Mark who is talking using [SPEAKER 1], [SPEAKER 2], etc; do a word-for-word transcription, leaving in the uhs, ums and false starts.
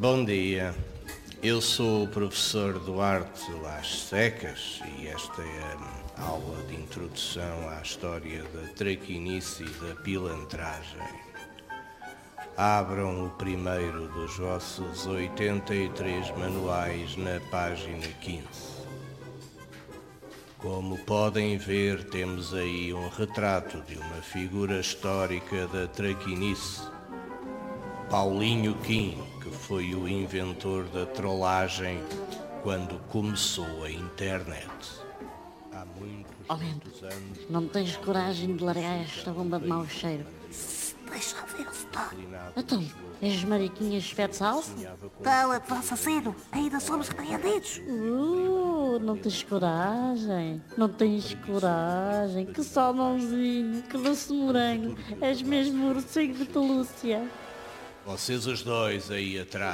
[SPEAKER 1] Bom dia, eu sou o professor Duarte Las Secas e esta é a aula de introdução à história da traquinice e da pilantragem. Abram o primeiro dos vossos oitenta e três manuais na página quinze. Como podem ver, temos aí um retrato de uma figura histórica da traquinice, Paulinho Quim, que foi o inventor da trollagem quando começou a internet. Há muitos,
[SPEAKER 2] Oh,
[SPEAKER 1] muitos anos...
[SPEAKER 2] Não tens coragem de largar esta bomba de mau cheiro?
[SPEAKER 3] Deixa ver o setor.
[SPEAKER 2] Então, és mariquinhas de fetos alfa?
[SPEAKER 3] Cala-te, vossa cedo. Ainda somos repreendidos.
[SPEAKER 2] Uh, não tens coragem? Não tens coragem? Que salmãozinho, que doce morango. És mesmo o ursinho de pelúcia.
[SPEAKER 1] Vocês os dois aí atrás.